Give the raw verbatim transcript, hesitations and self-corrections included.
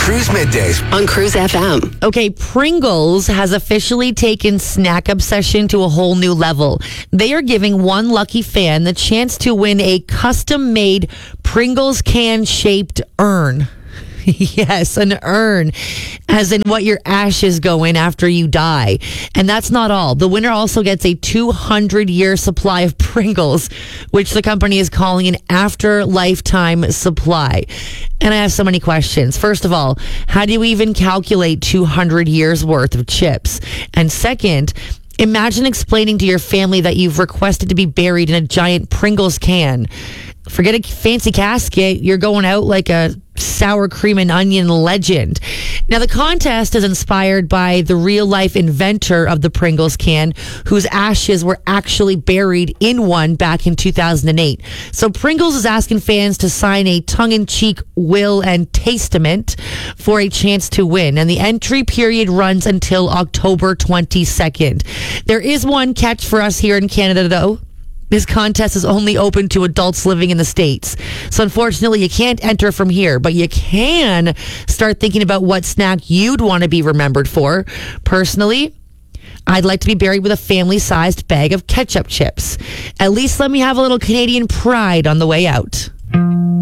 Cruise Middays on Cruise F M. Okay, Pringles has officially taken snack obsession to a whole new level. They are giving one lucky fan the chance to win a custom-made Pringles can-shaped urn. Yes, an urn, as in what your ashes go in after you die. And that's not all. The winner also gets a two hundred year supply of Pringles, which the company is calling an after lifetime supply. And I have so many questions. First of all, how do you even calculate two hundred years worth of chips? And second, imagine explaining to your family that you've requested to be buried in a giant Pringles can. Forget a fancy casket. You're going out like a sour cream and onion legend. Now, the contest is inspired by the real-life inventor of the Pringles can, whose ashes were actually buried in one back in two thousand eight. So Pringles is asking fans to sign a tongue-in-cheek will and testament for a chance to win. And the entry period runs until October twenty-second. There is one catch for us here in Canada, though. This contest is only open to adults living in the States. So unfortunately, you can't enter from here, but you can start thinking about what snack you'd want to be remembered for. Personally, I'd like to be buried with a family-sized bag of ketchup chips. At least let me have a little Canadian pride on the way out.